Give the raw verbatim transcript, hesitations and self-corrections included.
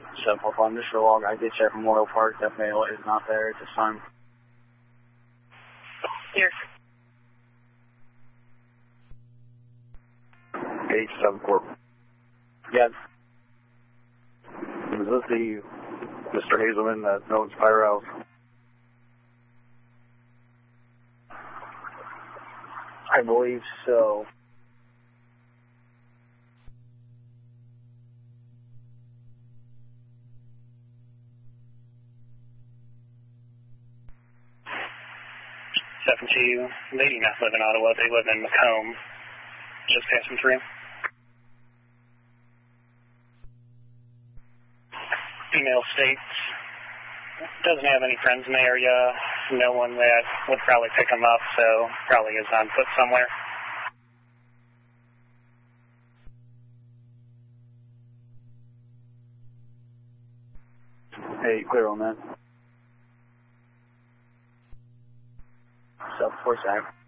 seven four five, Mister Log, I did check Memorial Park. That male is not there at this time. Here. eight seven four. Yes. Is this the Mister Hazelman that owns Firehouse? I believe so. seven two, they do not live in Ottawa, they live in Macomb, just passing through. Female states, doesn't have any friends in the area, no one that would probably pick him up, so probably is on foot somewhere. Hey, clear on that. seven four seven.